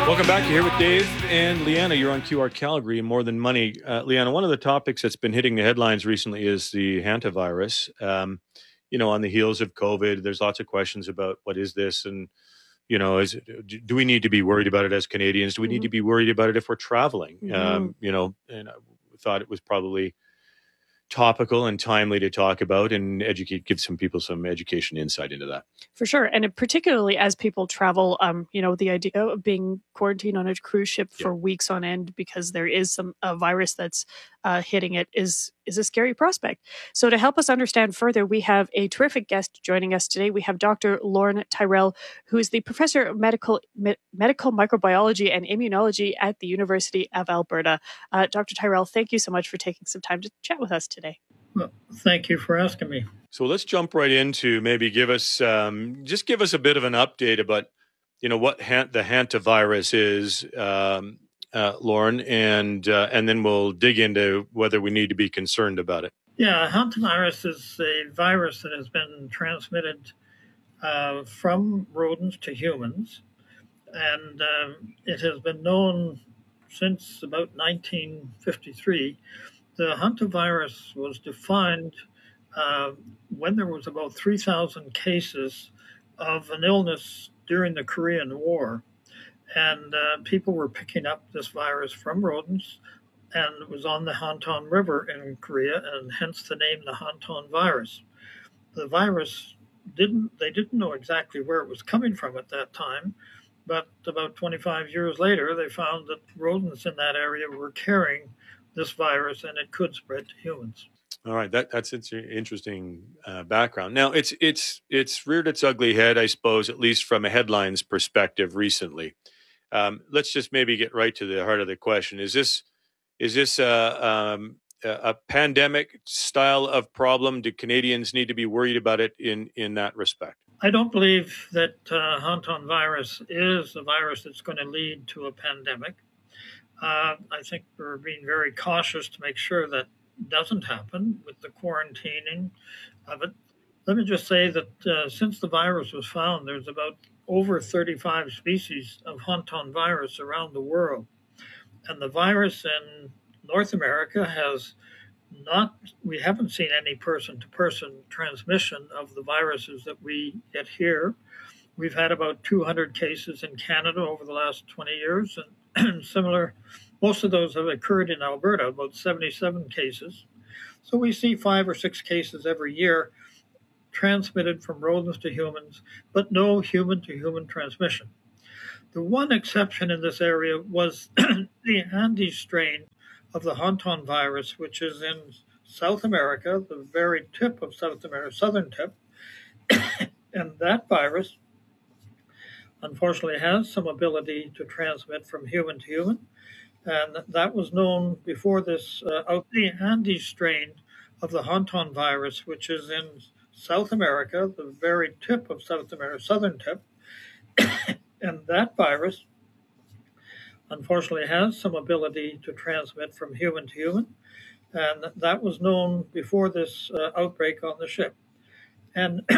Welcome back. You're here with Dave and Leanna. You're on QR Calgary, More Than Money. Leanna, one of the topics that's been hitting the headlines recently is the hantavirus. On the heels of COVID, there's lots of questions about what is this, and do we need to be worried about it as Canadians? Do we need to be worried about it if we're traveling? And I thought it was probably topical and timely to talk about and give some people some education insight into that. For sure. And particularly as people travel, the idea of being quarantined on a cruise ship for weeks on end because there is a virus that's hitting it is a scary prospect. So to help us understand further, we have a terrific guest joining us today. We have Dr. Lauren Tyrrell, who is the professor of medical microbiology and immunology at the University of Alberta. Dr. Tyrrell, thank you so much for taking some time to chat with us today. Well, thank you for asking me. So let's jump right into maybe give us a bit of an update about, what the hantavirus is, Lauren, and then we'll dig into whether we need to be concerned about it. Yeah, hantavirus is a virus that has been transmitted from rodents to humans, and it has been known since about 1953. The hantavirus was defined when there was about 3,000 cases of an illness during the Korean War. And people were picking up this virus from rodents, and it was on the Hanton River in Korea, and hence the name the Hanton virus. The virus they didn't know exactly where it was coming from at that time, but about 25 years later, they found that rodents in that area were carrying this virus, and it could spread to humans. All right, that's an interesting background. Now, it's reared its ugly head, I suppose, at least from a headlines perspective recently. Let's just maybe get right to the heart of the question. Is this a pandemic style of problem? Do Canadians need to be worried about it in that respect? I don't believe that Hanton virus is a virus that's going to lead to a pandemic. I think we're being very cautious to make sure that doesn't happen with the quarantining of it. Let me just say that since the virus was found, there's about over 35 species of Hanton virus around the world. And the virus in North America we haven't seen any person-to-person transmission of the viruses that we get here. We've had about 200 cases in Canada over the last 20 years, and similar, most of those have occurred in Alberta, about 77 cases. So we see 5 or 6 cases every year transmitted from rodents to humans, but no human-to-human transmission. The one exception in this area was the Andes strain of the Hanton virus, which is in South America, the very tip of South America, southern tip. And that virus, unfortunately, has some ability to transmit from human to human. And that was known before this, the Andes strain of the Hanton virus, which is in South America, the very tip of South America, southern tip. And that virus, unfortunately, has some ability to transmit from human to human. And that was known before this outbreak on the ship. And